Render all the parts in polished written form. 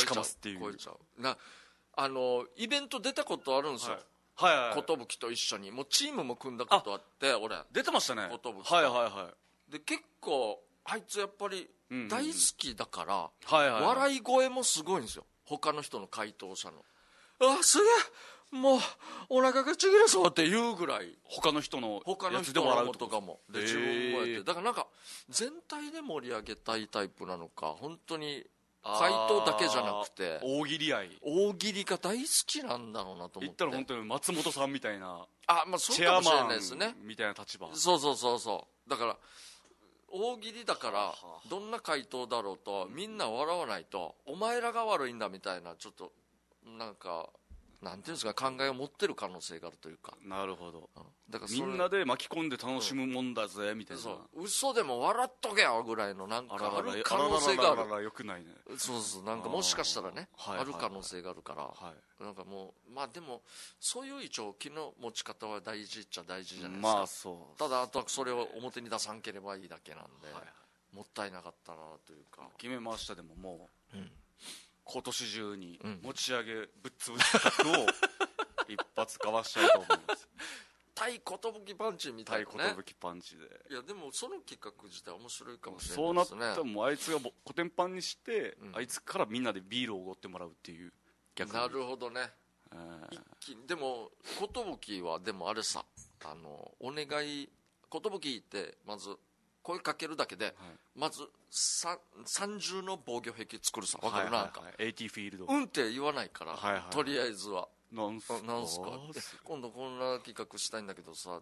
かますっていう。 超えちゃうイベント出たことあるんですよ、 はいはいはい、 寿と一緒にもうチームも組んだことあって俺出てましたね、 寿はいはいはい。 で結構あいつやっぱり大好きだから、 はいはいはい、 笑い声もすごいんですよ、他の人の回答者の。すげえもうお腹がちぎれそうっていうぐらい他の人のやつで笑うとかもで自分もやってだからなんか全体で盛り上げたいタイプなのか本当に回答だけじゃなくて大喜利愛、 大喜利が大好きなんだろうなと思って。 言ったら本当に松本さんみたいな、 まあそうかもしれないですね、 みたいな立場。 そうだから大喜利だからどんな回答だろうとみんな笑わないとお前らが悪いんだみたいなちょっとなんかなんていうんですか考えを持ってる可能性があるというか。 なるほど、 だからみんなで巻き込んで楽しむもんだぜみたいな、 そう嘘でも笑っとけよぐらいのなんかある可能性がある。 よくないね。 そうなんかもしかしたらねはいある可能性があるから、 はい、 なんかもうまあでもそういう一応気の持ち方は大事っちゃ大事じゃないですか。 まあそうただあとはそれを表に出さんければいいだけなんで、 はい、 もったいなかったなというか。 決めました。でももう、今年中に持ち上げぶっ潰す企画を一発かわしたいと思います対寿パンチみたいなね。 対寿パンチで。 いやでもその企画自体面白いかもしれそうないですね。 なったらもうあいつがコテンパンにして、あいつからみんなでビールをおごってもらうっていう。逆になるほどね。一気にでも寿はでもあれさお願い寿ってまず声かけるだけで、まず三重の防御壁作るさ。わかるな、なんか AT フィールドって言わないから、とりあえずはなんすか今度こんな企画したいんだけどさ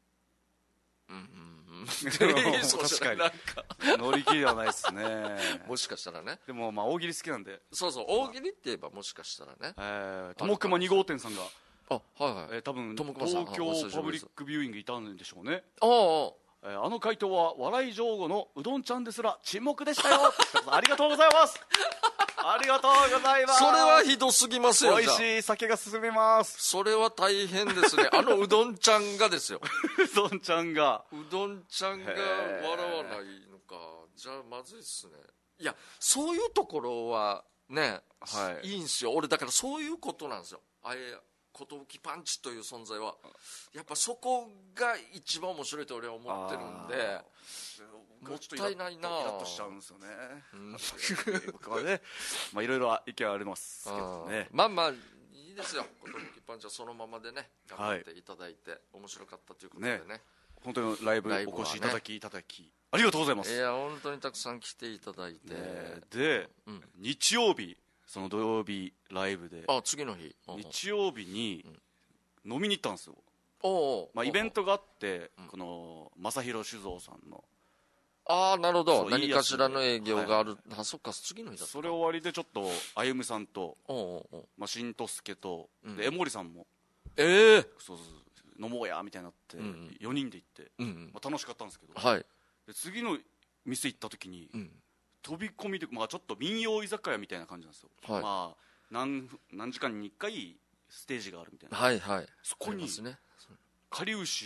確かに乗り気ではないですねもしかしたらね。 でもまあ大喜利好きなんで。 そう大喜利って言えばもしかしたらねともくま2号店さんが多分東京パブリックビューイングいたんでしょうね。あの回答は笑い上手のうどんちゃんですら沈黙でしたよありがとうございますありがとうございます。 それはひどすぎますよ。 美味しい酒が進めます。 それは大変ですねうどんちゃんがですようどんちゃんが笑わないのか。じゃあまずいっすね。いやそういうところはね、いいんすよ。俺だからそういうことなんですよ。寿パンチという存在はやっぱそこが一番面白いと俺は思ってるんで、もったいないな。 イラッとしちゃうんですよね僕はねまあいろいろ意見はありますけどね。 まあいいですよ。寿パンチはそのままでね頑張っていただいて面白かったということでね。 本当にライブお越しいただきありがとうございます。 いや本当にたくさん来ていただいて、 で日曜日その土曜日ライブで次の日日曜日に飲みに行ったんですよ。まあイベントがあってこの正弘酒造さんのなるほど。何かしらの営業がある。そっか次の日だった。 それ終わりでちょっとあゆむさんとしんとすけと江守さんも飲もうやみたいになって4人で行って楽しかったんですけど、次の店行った時に飛び込みでちょっと民謡居酒屋みたいな感じなんですよ。まあ何時間に1回ステージがあるみたいな。そこにかりゆし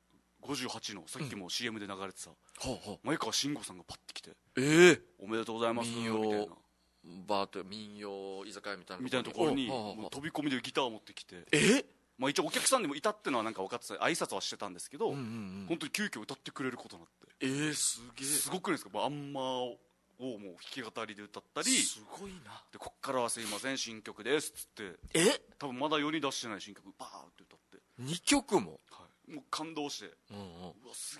58のさっきも CM で流れてた前川慎吾さんがパッて来ておめでとうございますみたいなバーと民謡居酒屋みたいなところに飛び込みでギターを持ってきて、まあ一応お客さんでもいたってのはなんか分かってた、挨拶はしてたんですけど本当に急遽歌ってくれることになって、 すげえすごくないですか。あんまをもう弾き語りで歌ったり、 すごいな。 でこっからはすいません新曲ですっつって多分まだ世に出してない新曲バーって歌って 2曲ももう感動して、うわす